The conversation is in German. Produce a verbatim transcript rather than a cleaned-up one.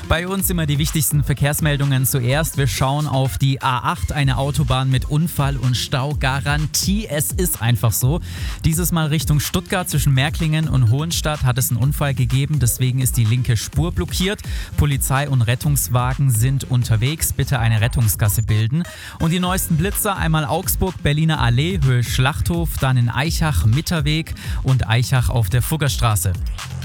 Bei uns immer die wichtigsten Verkehrsmeldungen zuerst. Wir schauen auf die A acht, eine Autobahn mit Unfall und Staugarantie. Es ist einfach so. Dieses Mal Richtung Stuttgart zwischen Märklingen und Hohenstadt hat es einen Unfall gegeben. Deswegen ist die linke Spur blockiert. Polizei und Rettungswagen sind unterwegs. Bitte eine Rettungsgasse bilden. Und die neuesten Blitzer, einmal Augsburg, Berliner Allee, Höhe Schlachthof, dann in Aichach, Mitterweg und Aichach auf der Fuggerstraße.